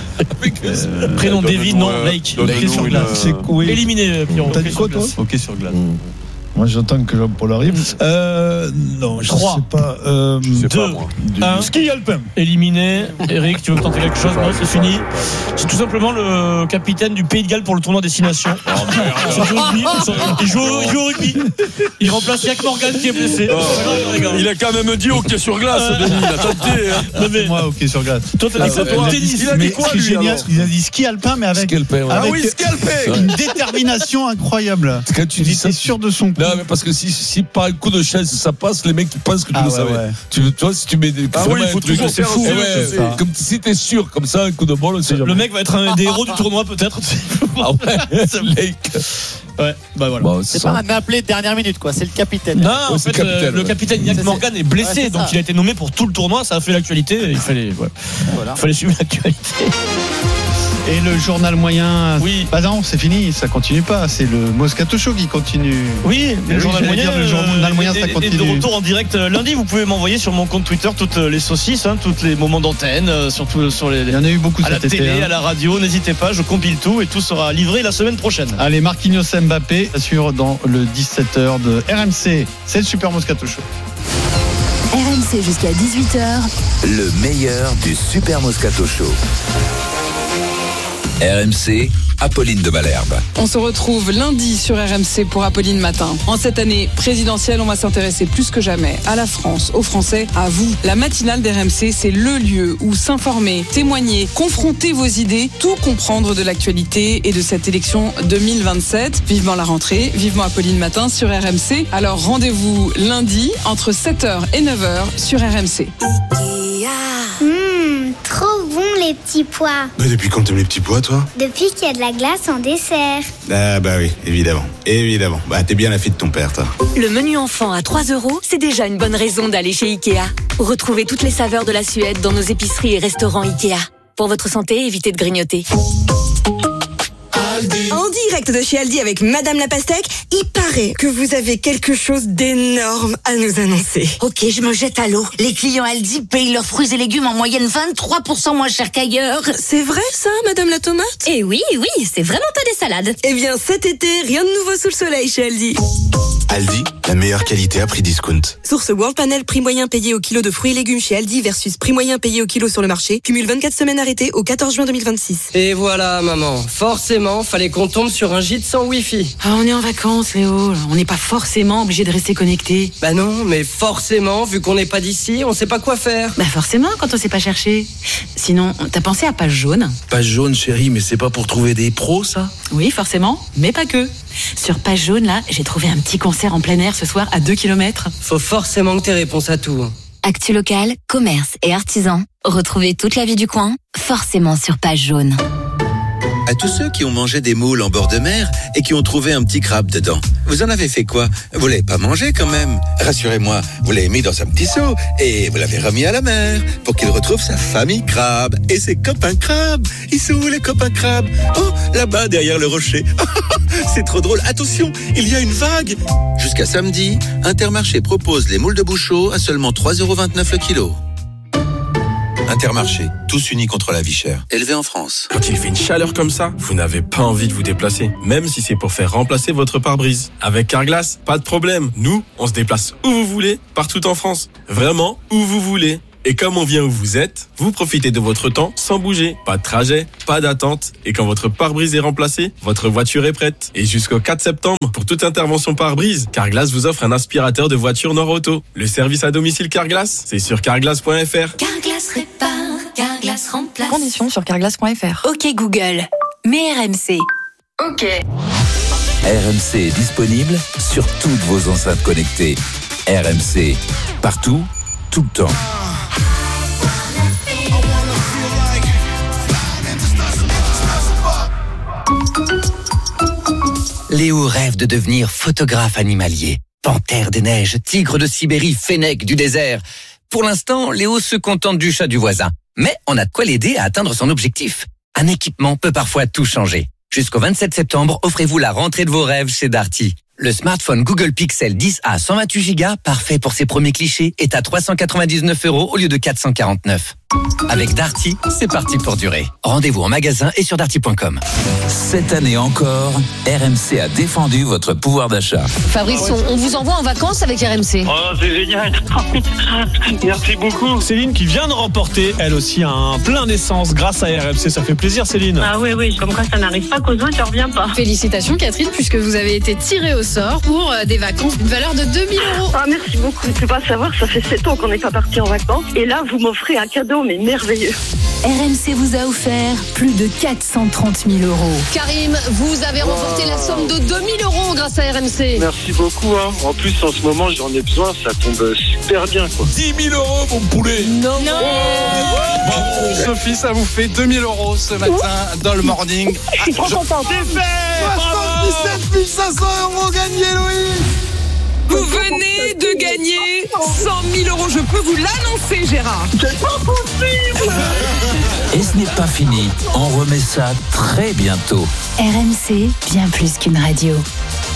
Euh, prénom Davy, non Lake. Hockey sur glace. Éliminé, Pierrot. T'as dit quoi, toi? Hockey sur glace. Moi, j'attends que Jean-Paul arrive. Euh, non, je trois. sais pas. Euh, Je sais deux, pas, moi. un. Ski alpin. Éliminé. Eric, tu veux tenter quelque chose? Non, c'est fini. C'est tout simplement le capitaine du Pays de Galles pour le tournoi Destination. Oh merde. Il joue au rugby. Il joue, il joue au rugby. Il remplace Yannick Morgan qui est blessé. Oh, il a quand même dit hockey sur glace, Denis. Il a tenté. Hein. Non, mais, Moi, hockey sur glace. toi, t'as dit quoi, toi? Tennis. Il a dit quoi, Ce qui est lui, génial, alors? il a dit ski alpin, mais avec, Ski alpin, ouais. Ah avec oui, scalpé. une détermination incroyable. Quand tu dis ça, Il est sûr de son coup. non, mais parce que si, si par un coup de chaise ça passe, les mecs ils pensent que tu Ah le ouais, savais. ouais. Tu, tu vois, si tu mets des. Ah oui, il faut un truc, toujours c'est faire fou. aussi, Eh ouais, je sais. comme si t'es sûr, comme ça, un coup de bol, on sait jamais. Le mec va être un des héros du tournoi, peut-être. Ah ouais, c'est le mec. Ouais, bah voilà. Bon, C'est ça. pas un appelé de dernière minute, quoi. C'est le capitaine. Non, en Ouais, c'est fait, le capitaine, euh, le ouais. capitaine Yannick C'est- Morgan est blessé, Ouais, c'est donc ça. il a été nommé pour tout le tournoi. Ça a fait l'actualité. Il fallait, ouais. Voilà. Il fallait suivre l'actualité. Et le journal moyen. Oui. Bah non, c'est fini, ça continue pas. C'est le Moscato Show qui continue. Oui, Mais le oui, journal j'allais moyen, dire, le journal euh, moyen, est- ça est- est continue. de retour en direct euh, lundi. Vous pouvez m'envoyer sur mon compte Twitter toutes les saucisses, hein, tous les moments d'antenne, euh, surtout sur les. Il y en a eu beaucoup à la cet été. télé, hein. à la radio. N'hésitez pas, je compile tout et tout sera livré la semaine prochaine. Allez, Marquinhos Mbappé assure dans le dix-sept heures de R M C. C'est le Super Moscato Show. R M C jusqu'à dix-huit heures. Le meilleur du Super Moscato Show. R M C, Apolline de Malherbe. On se retrouve lundi sur R M C pour Apolline Matin. En cette année présidentielle, on va s'intéresser plus que jamais à la France, aux Français, à vous. La matinale d'R M C, c'est le lieu où s'informer, témoigner, confronter vos idées, tout comprendre de l'actualité et de cette élection deux mille vingt-sept. Vivement la rentrée, vivement Apolline Matin sur R M C. Alors rendez-vous lundi entre sept heures et neuf heures sur R M C. Mmh, trop bon les petits pois. Mais depuis quand t'aimes les petits pois, toi? Depuis qu'il y a de la glace en dessert. Ah bah oui, évidemment. Évidemment. Bah t'es bien la fille de ton père, toi. Le menu enfant à trois euros, c'est déjà une bonne raison d'aller chez Ikea. Retrouvez toutes les saveurs de la Suède dans nos épiceries et restaurants Ikea. Pour votre santé, évitez de grignoter. En direct de chez Aldi avec Madame la Pastèque, il paraît que vous avez quelque chose d'énorme à nous annoncer. Ok, je me jette à l'eau. Les clients Aldi payent leurs fruits et légumes en moyenne vingt-trois pour cent moins cher qu'ailleurs. C'est vrai ça, Madame la Tomate? Eh oui, oui, c'est vraiment pas des salades. Eh bien, cet été, rien de nouveau sous le soleil chez Aldi. Aldi, la meilleure qualité à prix discount. Source World Panel, prix moyen payé au kilo de fruits et légumes chez Aldi versus prix moyen payé au kilo sur le marché. Cumule vingt-quatre semaines arrêtées au quatorze juin deux mille vingt-six. Et voilà, maman. Forcément, fallait qu'on tombe sur un gîte sans Wi-Fi. Ah, on est en vacances, Léo. On n'est pas forcément obligé de rester connecté. Bah non, mais forcément, vu qu'on n'est pas d'ici, on sait pas quoi faire. Bah forcément, quand on sait pas chercher. Sinon, t'as pensé à Page Jaune? Page jaune, chérie, mais c'est pas pour trouver des pros, ça? Oui, forcément, mais pas que. Sur Page Jaune, là, j'ai trouvé un petit concert en plein air ce soir à deux kilomètres. Faut forcément que t'aies réponse à tout. Actu locale, commerce et artisans. Retrouvez toute la vie du coin, forcément sur Page Jaune. À tous ceux qui ont mangé des moules en bord de mer et qui ont trouvé un petit crabe dedans, vous en avez fait quoi? Vous l'avez pas mangé quand même? Rassurez-moi, vous l'avez mis dans un petit seau et vous l'avez remis à la mer pour qu'il retrouve sa famille crabe et ses copains crabes. Ils sont où les copains crabes? Oh, là-bas derrière le rocher. C'est trop drôle. Attention, il y a une vague. Jusqu'à samedi, Intermarché propose les moules de Bouchot à seulement trois euros vingt-neuf le kilo. Intermarché, tous unis contre la vie chère. Élevé en France. Quand il fait une chaleur comme ça, vous n'avez pas envie de vous déplacer, même si c'est pour faire remplacer votre pare-brise. Avec Carglass, pas de problème. Nous, on se déplace où vous voulez, partout en France. Vraiment, où vous voulez. Et comme on vient où vous êtes, vous profitez de votre temps sans bouger. Pas de trajet, pas d'attente. Et quand votre pare-brise est remplacé, votre voiture est prête. Et jusqu'au quatre septembre, pour toute intervention pare-brise, Carglass vous offre un aspirateur de voiture Nord-Auto. Le service à domicile Carglass, c'est sur carglass point f r. Carglass répare, Carglass remplace. Conditions sur carglass point f r. Ok Google, mets R M C. Ok. R M C est disponible sur toutes vos enceintes connectées. R M C, partout, tout le temps. Léo rêve de devenir photographe animalier. Panthère des neiges, tigre de Sibérie, fennec du désert. Pour l'instant, Léo se contente du chat du voisin. Mais on a de quoi l'aider à atteindre son objectif. Un équipement peut parfois tout changer. Jusqu'au vingt-sept septembre, offrez-vous la rentrée de vos rêves chez Darty. Le smartphone Google Pixel dix A cent vingt-huit giga, parfait pour ses premiers clichés, est à trois cent quatre-vingt-dix-neuf euros au lieu de quatre cent quarante-neuf. Avec Darty, c'est parti pour durer. Rendez-vous en magasin et sur darty point com. Cette année encore, R M C a défendu votre pouvoir d'achat. Fabrice, on, on vous envoie en vacances avec R M C. Oh, c'est génial. Merci beaucoup. Céline qui vient de remporter, elle aussi, un plein d'essence grâce à R M C. Ça fait plaisir, Céline. Ah oui, oui, comme quoi ça n'arrive pas qu'aux autres, ça revient pas. Félicitations, Catherine, puisque vous avez été tirée au sort pour euh, des vacances d'une valeur de deux mille euros. Ah, merci beaucoup. Tu peux pas savoir, ça fait sept ans qu'on n'est pas parti en vacances. Et là, vous m'offrez un cadeau, mais merveilleux. R M C vous a offert plus de quatre cent trente mille euros. Karim, vous avez remporté wow. la somme de deux mille euros grâce à R M C. Merci beaucoup. Hein. En plus, en ce moment, j'en ai besoin. Ça tombe super bien. Quoi. dix mille euros, mon poulet. Non. non. Oh Bravo, Sophie, ça vous fait deux mille euros ce matin dans le morning. Je suis trop content. C'est fait. soixante-dix-sept mille cinq cents euros gagnés, Louis. Vous venez de gagner cent mille euros. Je peux vous l'annoncer, Gérard. C'est pas possible. Et ce n'est pas fini. On remet ça très bientôt. R M C, bien plus qu'une radio.